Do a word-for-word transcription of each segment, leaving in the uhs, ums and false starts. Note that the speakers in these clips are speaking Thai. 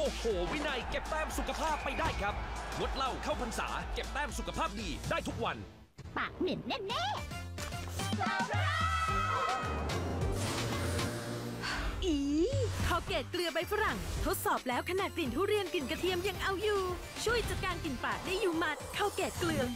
อ้โหวินัยเก็บแต้มสุขภาพไปได้ครับงดเหล้าเข้าพรรษาเก็บแต้มสุขภาพดีได้ทุกวันปากเหม็นแน่แน่อีคอลเกตเกลือใบฝรั่งทดสอบแล้วขนาดกลิ่นทุเรียนกลิ่นกระเทียมยังเอาอยู่ช่วยจัดการกลิ่นปากได้อยู่หมัดคอลเกตเกลือ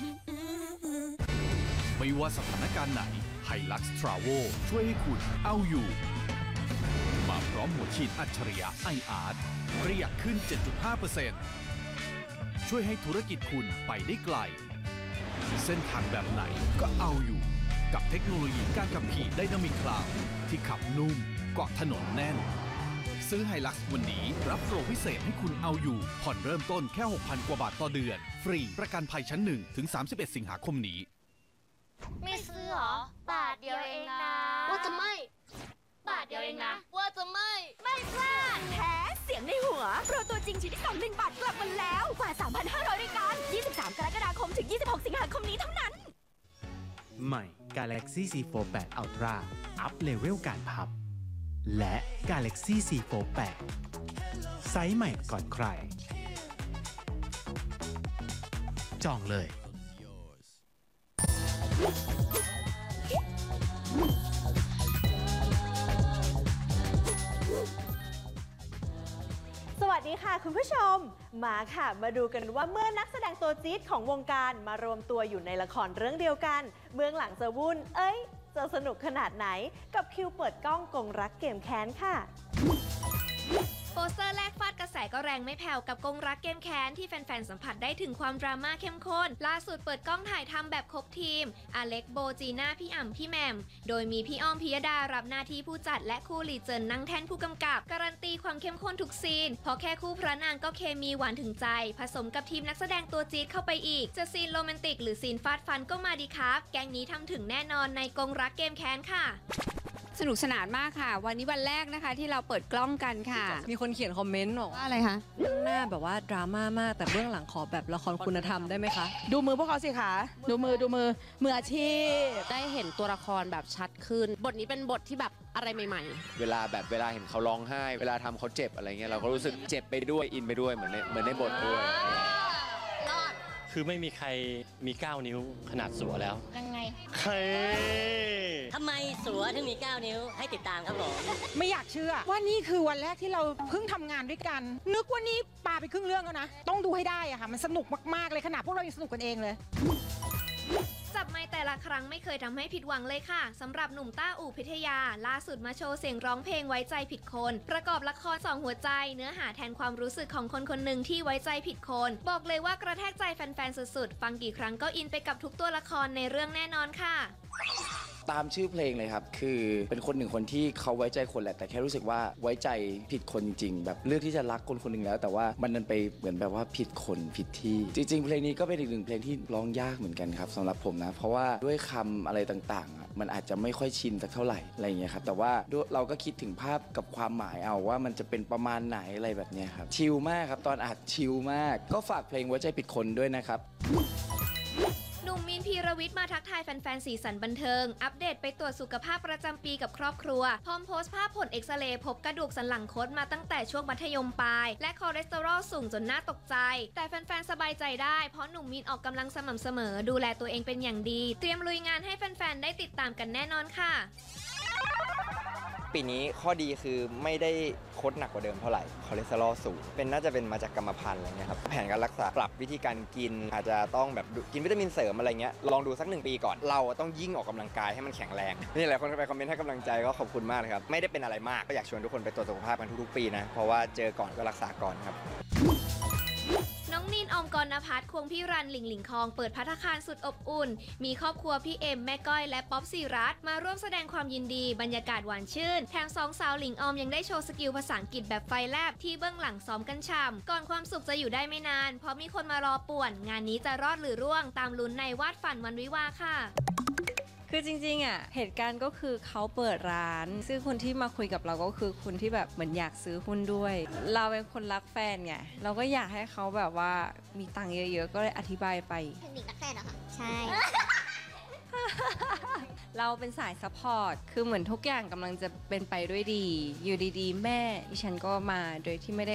ไม่ว่าสถานการณ์ไหนไฮลักซ์ทราเวลช่วยให้คุณเอาอยู่มาพร้อมหัวฉีดอัจฉริยะไออาร์ตประหยัดขึ้น เจ็ดจุดห้าเปอร์เซ็นต์ ช่วยให้ธุรกิจคุณไปได้ไกลเส้นทางแบบไหนก็เอาอยู่กับเทคโนโลยีการขับขี่ไดนามิกคลาวด์ที่ขับนุ่มเกาะถนนแน่นซื้อไฮลักซ์วันนี้รับโปรพิเศษให้คุณเอาอยู่ผ่อนเริ่มต้นแค่ หกพัน กว่าบาทต่อเดือนฟรีประกันภัยชั้นหนึ่งถึงสามสิบเอ็ดสิงหาคมนี้ไม่ซื้อหรอบาทเดียวเองนะว่าจะไม่บาทเดียวเองนะว่าจะไม่ไม่พลาดแท้เสียงในหัวโปรตัวจริงชิ้นที่สองหนึ่งบาทกลับมาแล้วกว่า สามพันห้าร้อย รายการยี่สิบสามกรกฎาคมถึงยี่สิบหกสิงหาคมนี้เท่านั้นใหม่ Galaxy ซี โฟร์ แปด Ultra อัพเลเวลการพับและ Galaxy ซี โฟร์ แปด ไซส์ใหม่ก่อนใครจองเลยสวัสดีค่ะคุณผู้ชมมาค่ะมาดูกันว่าเมื่อนักแสดงตัวจี๊ดของวงการมารวมตัวอยู่ในละครเรื่องเดียวกันเบื้องหลังจะวุ่นเอ้ยจะสนุกขนาดไหนกับคิวเปิดกล้องกงรักเกมแค้นค่ะโปสเตอร์แรกฟาดกระแสก็แรงไม่แผ่วกับกงรักเกมแค้นที่แฟนๆสัมผัสได้ถึงความดราม่าเข้มข้นล่าสุดเปิดกล้องถ่ายทำแบบครบทีมอเล็กโบจีน่าพี่อ่ำพี่แหม่มโดยมีพี่อ้อมพิยดารับหน้าที่ผู้จัดและคู่หลีเจินนั่งแท่นผู้กำกับการันตีความเข้มข้นทุกซีนเพราะแค่คู่พระนางก็เคมีหวานถึงใจผสมกับทีมนักแสดงตัวจี๊ดเข้าไปอีกจะซีนโรแมนติกหรือซีนฟาดฟันก็มาดีครับแก๊งนี้ทำถึงแน่นอนในกงรักเกมแค้นค่ะสนุกสนานมากค่ะวันนี้วันแรกนะคะที่เราเปิดกล้องกันค่ะมีคนเขียนคอมเมนต์บอกว่าอะไรคะเบื้องหน้าแบบว่าดราม่ามากแต่เบื้องหลังขอแบบละครคุณธรรมได้ไหมคะดูมือพวกเขาสิคะดูมือดูมือมืออาชีพได้เห็นตัวละครแบบชัดขึ้นบทนี้เป็นบทที่แบบอะไรใหม่ๆเวลาแบบเวลาเห็นเขาร้องไห้เวลาทำเขาเจ็บอะไรเงี้ยเราก็รู้สึกเจ็บไปด้วยอินไปด้วยเหมือนในเหมือนในบทด้วยคือไม่มีใครมีเก้านิ้วขนาดสัวแล้วยังไงใครทำไมสัวถึงมีเก้านิ้วให้ติดตามครับผมไม่อยากเชื่อว่านี่คือวันแรกที่เราเพิ่งทำงานด้วยกันนึกว่านี่ปาไปครึ่งเรื่องแล้วนะต้องดูให้ได้อะค่ะมันสนุกมากๆเลยขนาดพวกเรายังสนุกกันเองเลยจับไมค์แต่ละครั้งไม่เคยทำให้ผิดหวังเลยค่ะสำหรับหนุ่มต้าอู่พิทยาล่าสุดมาโชว์เสียงร้องเพลงไว้ใจผิดคนประกอบละครสองหัวใจเนื้อหาแทนความรู้สึกของคนคนหนึ่งที่ไว้ใจผิดคนบอกเลยว่ากระแทกใจแฟนๆสุดๆฟังกี่ครั้งก็อินไปกับทุกตัวละครในเรื่องแน่นอนค่ะตามชื่อเพลงเลยครับคือเป็นคนหนึ่งคนที่เขาไว้ใจคนแหละแต่แค่รู้สึกว่าไว้ใจผิดคนจริงๆแบบเลือกที่จะรักคนคนหนึ่งแล้วแต่ว่ามันนันไปเหมือนแบบว่าผิดคนผิดที่จริงๆเพลงนี้ก็เป็นอีกหนึ่งเพลงที่ร้องยากเหมือนกันครับสำหรับผมนะเพราะว่าด้วยคำอะไรต่างๆมันอาจจะไม่ค่อยชินสักเท่าไหร่อะไรเงี้ยครับแต่ว่าเราก็คิดถึงภาพกับความหมายเอาว่ามันจะเป็นประมาณไหนอะไรแบบนี้ครับชิลมากครับตอนอัดชิลมากก็ฝากเพลงไว้ใจผิดคนด้วยนะครับหนุ่มมีนพีรวิทย์มาทักทายแฟนๆสีสันบันเทิงอัปเดตไปตรวจสุขภาพประจำปีกับครอบครัวพร้อมโพสต์ภาพผลเอ็กซเรย์พบกระดูกสันหลังคดมาตั้งแต่ช่วงมัธยมปลายและคอเลสเตอรอลสูงจนน่าตกใจแต่แฟนๆสบายใจได้เพราะหนุ่มมีนออกกำลังสม่ำเสมอดูแลตัวเองเป็นอย่างดีเตรียมลุยงานให้แฟนๆได้ติดตามกันแน่นอนค่ะปีนี้ข้อดีคือไม่ได้คดหนักกว่าเดิมเท่าไหร่คอเลสเตอรอลสูงเป็นน่าจะเป็นมาจากกรรมพันธุ์อะไรเงี้ยครับแผนการรักษาปรับวิธีการกินอาจจะต้องแบบกินวิตามินเสริมอะไรเงี้ยลองดูสักหนึ่งปีก่อนเราต้องยิ่งออกกำลังกายให้มันแข็งแรงนี่หลายคนไปคอมเมนต์ให้กำลังใจก็ขอบคุณมากเลยครับไม่ได้เป็นอะไรมากก็อยากชวนทุกคนไปตรวจสุขภาพกันทุกๆปีนะเพราะว่าเจอก่อนก็รักษาก่อนครับน้องนินออมกรณภัทรควงพี่รันหลิงหลิงคองเปิดภัตตาคารสุดอบอุ่นมีครอบครัวพี่เอ็มแม่ก้อยและป๊อปศิรัตน์มาร่วมแสดงความยินดีบรรยากาศหวานชื่นแถมสองสาวหลิงออมยังได้โชว์สกิลภาษาอังกฤษแบบไฟแลบที่เบื้องหลังซ้อมกันช่ำก่อนความสุขจะอยู่ได้ไม่นานเพราะมีคนมารอป่วนงานนี้จะรอดหรือร่วงตามลุ้นในวาดฝันวันวิวาค่ะคือจริงๆอ่ะเหตุการณ์ก็คือเขาเปิดร้านซึ่งคนที่มาคุยกับเราก็คือคนที่แบบเหมือนอยากซื้อหุ้นด้วยเราเป็นคนรักแฟนไงเราก็อยากให้เขาแบบว่ามีตังค์เยอะๆก็เลยอธิบายไปเทคนิครักแฟนเหรอคะใช่เราเป็นสายซัพพอร์ตคือเหมือนทุกอย่างกำลังจะเป็นไปด้วยดีอยู่ดีๆแม่ดิฉันก็มาโดยที่ไม่ได้